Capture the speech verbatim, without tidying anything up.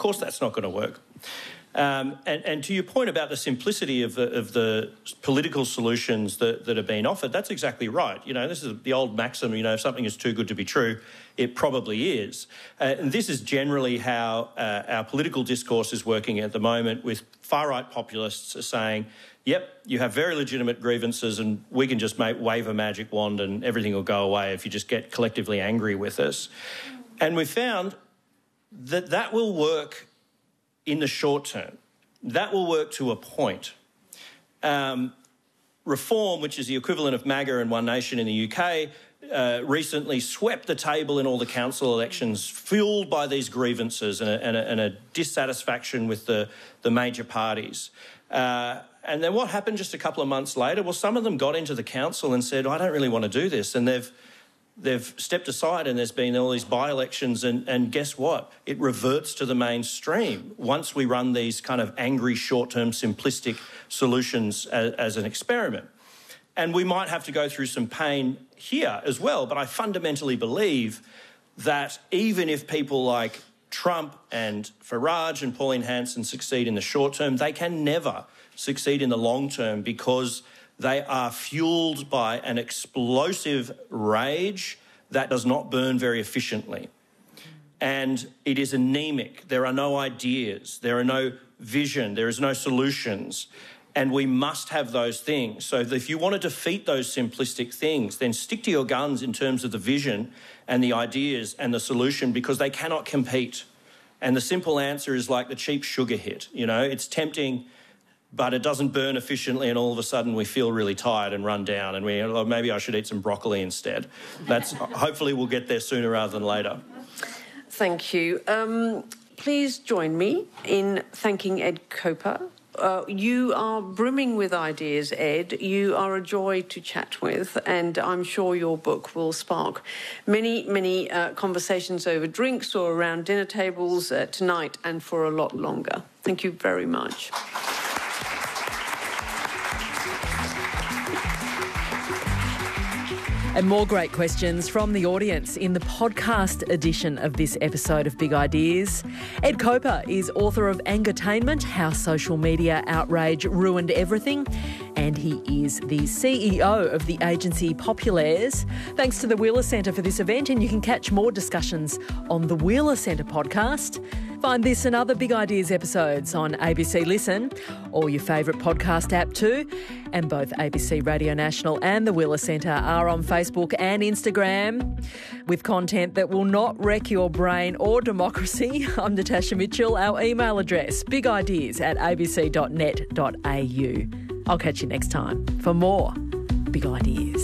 course that's not going to work. Um, and, and to your point about the simplicity of the, of the political solutions that, that are being offered, that's exactly right. You know, this is the old maxim, you know, if something is too good to be true, it probably is. Uh, and this is generally how uh, our political discourse is working at the moment, with far-right populists are saying, yep, you have very legitimate grievances and we can just make, wave a magic wand and everything will go away if you just get collectively angry with us. And we found that that will work in the short term. That will work to a point. Um, Reform, which is the equivalent of MAGA and One Nation in the U K, uh, recently swept the table in all the council elections, fuelled by these grievances and a, and a, and a dissatisfaction with the, the major parties. Uh, and then what happened just a couple of months later? Well, some of them got into the council and said, I don't really want to do this. And they've They've stepped aside and there's been all these by-elections and, and guess what? It reverts to the mainstream once we run these kind of angry, short-term, simplistic solutions as, as an experiment. And we might have to go through some pain here as well, but I fundamentally believe that even if people like Trump and Farage and Pauline Hanson succeed in the short term, they can never succeed in the long term because they are fuelled by an explosive rage that does not burn very efficiently. And it is anemic. There are no ideas. There are no vision. There is no solutions. And we must have those things. So if you want to defeat those simplistic things, then stick to your guns in terms of the vision and the ideas and the solution, because they cannot compete. And the simple answer is like the cheap sugar hit. You know, it's tempting, but it doesn't burn efficiently, and all of a sudden we feel really tired and run down and we, oh, maybe I should eat some broccoli instead. That's hopefully we'll get there sooner rather than later. Thank you. Um, please join me in thanking Ed Koper. Uh, you are brimming with ideas, Ed. You are a joy to chat with, and I'm sure your book will spark many, many uh, conversations over drinks or around dinner tables uh, tonight and for a lot longer. Thank you very much. And more great questions from the audience in the podcast edition of this episode of Big Ideas. Ed Koper is author of Angertainment, How Social Media Outrage Ruined Everything, and he is the C E O of the agency Populares. Thanks to the Wheeler Centre for this event, and you can catch more discussions on the Wheeler Centre podcast. Find this and other Big Ideas episodes on A B C Listen or your favourite podcast app too. And both A B C Radio National and the Wheeler Centre are on Facebook and Instagram with content that will not wreck your brain or democracy. I'm Natasha Mitchell. Our email address, bigideas at a b c dot net dot a u. I'll catch you next time for more Big Ideas.